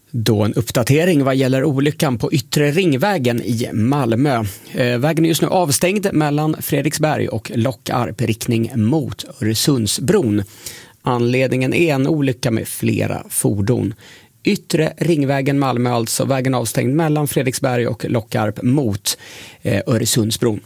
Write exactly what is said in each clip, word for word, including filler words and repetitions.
Då en uppdatering vad gäller olyckan på Yttre Ringvägen i Malmö. Vägen är just nu avstängd mellan Fredriksberg och Lockarp, riktning mot Öresundsbron. Anledningen är en olycka med flera fordon. Yttre Ringvägen Malmö, alltså vägen avstängd mellan Fredriksberg och Lockarp mot Öresundsbron.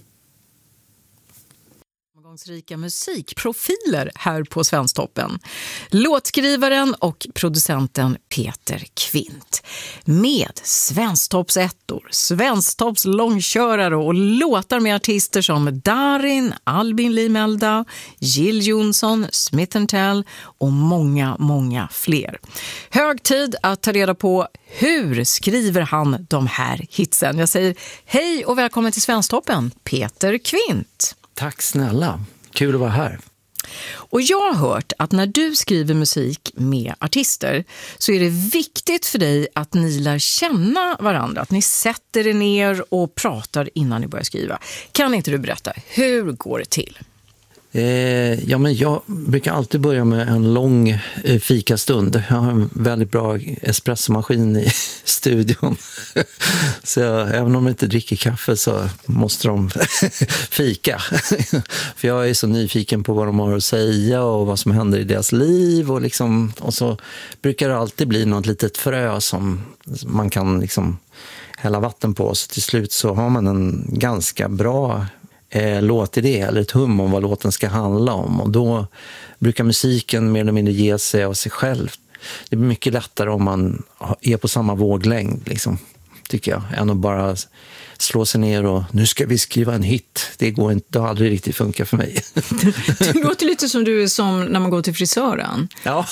Rika musikprofiler här på Svensktoppen. Låtskrivaren och producenten Peter Kvint. Med Svensktoppsettor, Svensktopps långkörare och låtar med artister som Darin, Albin Limelda, Jill Johnson, Smith and Tell och många, många fler. Hög tid att ta reda på hur skriver han de här hitsen. Jag säger hej och välkommen till Svensktoppen, Peter Kvint. Tack snälla, kul att vara här. Och jag har hört att när du skriver musik med artister så är det viktigt för dig att ni lär känna varandra, att ni sätter er ner och pratar innan ni börjar skriva. Kan inte du berätta, hur går det till? Eh, ja, men jag brukar alltid börja med en lång eh, fikastund. Jag har en väldigt bra espressomaskin i studion. Så jag, även om de inte dricker kaffe så måste de fika. För jag är så nyfiken på vad de har att säga och vad som händer i deras liv. Och, liksom, och så brukar det alltid bli något litet frö som man kan liksom hälla vatten på. Så till slut så har man en ganska bra Eh, låtidé eller ett hum om vad låten ska handla om, och då brukar musiken mer eller mindre ge sig av sig själv. Det blir mycket lättare om man är på samma våglängd liksom, tycker jag, än att bara slå sig ner och nu ska vi skriva en hit. Det går inte, det har aldrig riktigt funkat för mig. Det låter lite som du är som när man går till frisören. Ja.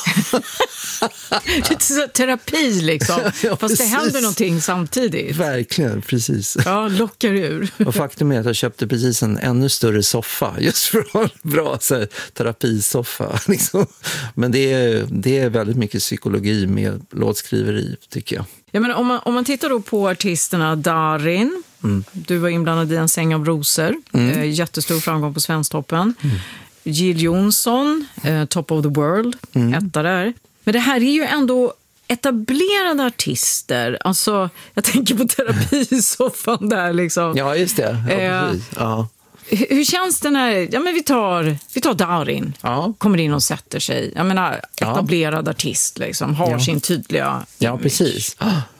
Lite så terapi liksom. Ja, fast precis. Det händer någonting samtidigt. Verkligen, precis. Ja, lockar ur. Och faktum är att jag köpte precis en ännu större soffa just för att ha en bra så här, terapisoffa. Liksom. Men det är, det är väldigt mycket psykologi med låtskriveri, tycker jag. Ja, men om man, om man tittar då på artisterna Darin, mm. du var inblandad i En säng av rosor, mm. eh, jättestor framgång på Svensktoppen. Mm. Jill Johnson, eh, Top of the World, mm. etta där. Men det här är ju ändå etablerade artister. Alltså, jag tänker på terapisoffan där liksom. Ja, just det. Ja, eh, precis. Ja. Hur känns det när, ja men vi tar, vi tar Darin, ja. kommer in och sätter sig. Jag menar, etablerad ja. artist liksom, har ja. sin tydliga Ja, image. Precis.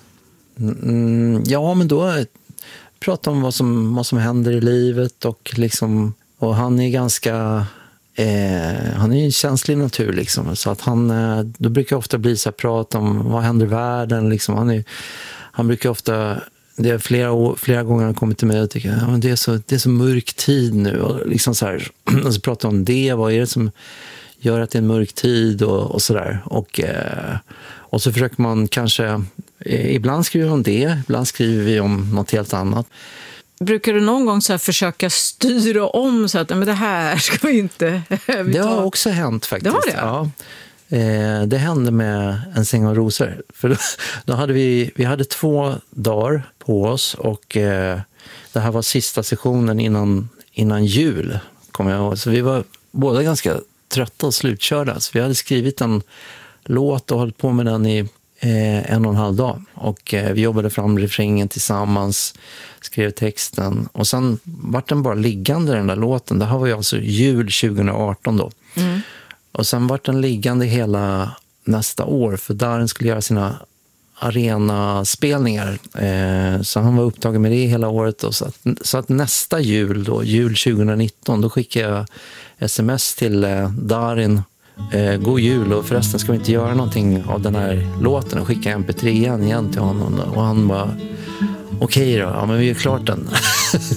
Mm, ja, men då pratar om vad som, vad som händer i livet och liksom, och han är ganska eh, han är en känslig natur liksom, så att han, eh, då brukar ofta bli så här prat om vad händer i världen liksom. Han, är, han brukar ofta, det är flera, år, flera gånger han kommit till mig och tycker ja, men det, är så, det är så mörk tid nu och liksom så här, och så pratar om det, vad är det som gör att det är en mörk tid och, och sådär och, eh, och så försöker man kanske eh, ibland skriver vi om det, ibland skriver vi om något helt annat. Brukar du någon gång så här försöka styra om så att men det här ska vi inte vi det har också hänt faktiskt. Det har det? Ja. Eh, det hände med En säng av rosor. För då, då hade vi, vi hade två dagar på oss och eh, det här var sista sessionen innan, innan jul, kommer jag ihåg. Så vi var båda ganska trötta och slutkörda. Så vi hade skrivit en låt och hållit på med den i eh, en och en halv dag. Och eh, vi jobbade fram refrängen tillsammans, skrev texten. Och sen var den bara liggande, den där låten. Det här var ju alltså jul tjugo arton då. Mm. Och sen var den liggande hela nästa år, för Darin skulle göra sina arenaspelningar. Eh, så han var upptagen med det hela året. Och så, att, så att nästa jul, då, jul tjugo nitton, då skickade jag sms till eh, Darin. Eh, god jul, och förresten ska vi inte göra någonting av den här låten, och skicka M P tre igen till honom. Och han bara, okej då, ja, men vi är klart den.